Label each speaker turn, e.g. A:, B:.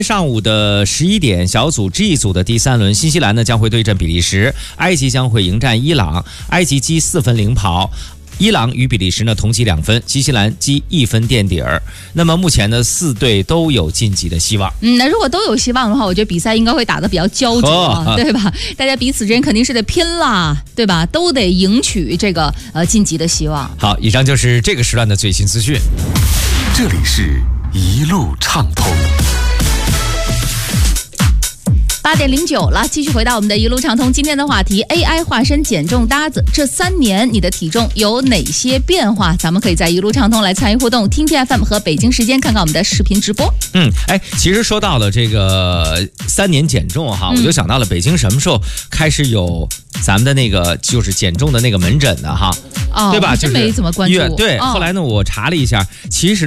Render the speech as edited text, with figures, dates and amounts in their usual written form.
A: 上午的11点，小组 G 组的第3轮，新西兰呢将会对阵比利时，埃及将会迎战伊朗，埃及积4分领跑。伊朗与比利时呢同积2分，新西兰积1分垫底儿。那么目前呢4队都有晋级的希望。
B: 那如果都有希望的话，我觉得比赛应该会打得比较焦灼，对吧？大家彼此之间肯定是得拼啦，对吧？都得赢取这个晋级的希望。
A: 好，以上就是这个时段的最新资讯。
C: 这里是一路畅通。
B: 8点09了，继续回到我们的一路畅通。今天的话题 AI 化身减重搭子，这3年你的体重有哪些变化？咱们可以在一路畅通来参与互动，听 TFM 和北京时间看看我们的视频直播。
A: 其实说到了这个3年减重哈，我就想到了北京什么时候开始有咱们的那个就是减重的那个门诊的哈，对吧？
B: 真没怎么关注。
A: 对，后来呢我查了一下，其实